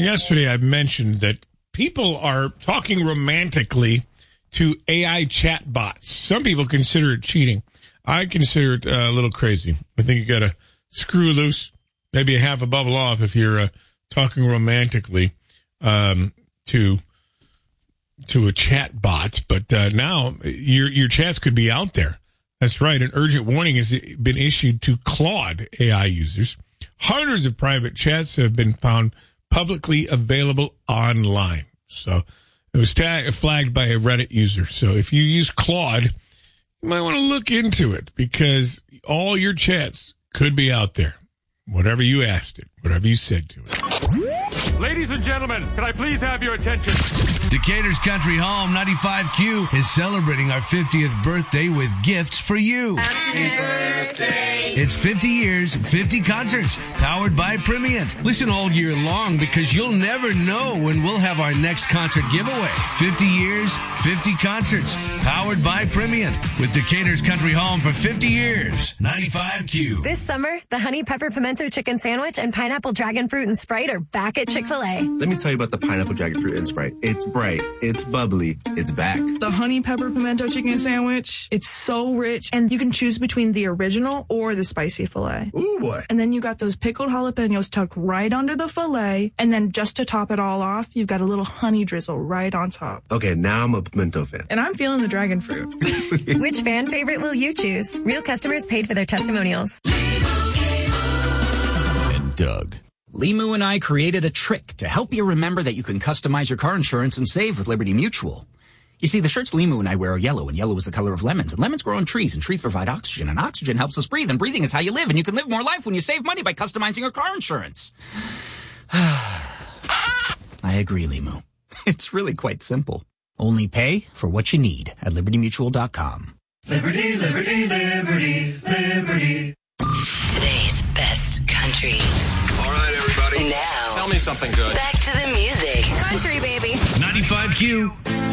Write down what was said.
yesterday I mentioned that people are talking romantically to AI chatbots. Some people consider it cheating. I consider it a little crazy. I think you got to screw loose, maybe a half a bubble off if you're talking romantically to a chat bot. But now your chats could be out there. That's right. An urgent warning has been issued to Claude AI users. Hundreds of private chats have been found publicly available online. So it was flagged by a Reddit user. So if you use Claude, you might want to look into it because all your chats could be out there. Whatever you asked it, whatever you said to it. Ladies and gentlemen, can I please have your attention? Decatur's Country Home 95Q is celebrating our 50th birthday with gifts for you. Happy birthday. It's 50 years, 50 concerts, powered by Primient. Listen all year long because you'll never know when we'll have our next concert giveaway. 50 years, 50 concerts, powered by Primient. With Decatur's Country Home for 50 years. 95Q. This summer, the Honey Pepper Pimento Chicken Sandwich and Pineapple Dragon Fruit and Sprite are back at Chick-fil-A. Let me tell you about the Pineapple Dragon Fruit and Sprite. It's bright, it's bubbly, it's back. The Honey Pepper Pimento Chicken Sandwich, it's so rich, and you can choose between the original or the spicy filet. Ooh, boy. And then you got those pickled jalapenos tucked right under the filet, and then just to top it all off, you've got a little honey drizzle right on top. Okay, now I'm a pimento fan. And I'm feeling the dragon fruit. Which fan favorite will you choose? Real customers paid for their testimonials. And Doug. Limu and I created a trick to help you remember that you can customize your car insurance and save with Liberty Mutual. You see, the shirts Limu and I wear are yellow, and yellow is the color of lemons, and lemons grow on trees, and trees provide oxygen, and oxygen helps us breathe, and breathing is how you live, and you can live more life when you save money by customizing your car insurance. I agree, Limu. It's really quite simple. Only pay for what you need at LibertyMutual.com. Liberty, liberty, liberty, liberty. Today's best country. All right, everybody. Now. Tell me something good. Back to the music. Country, baby. 95Q.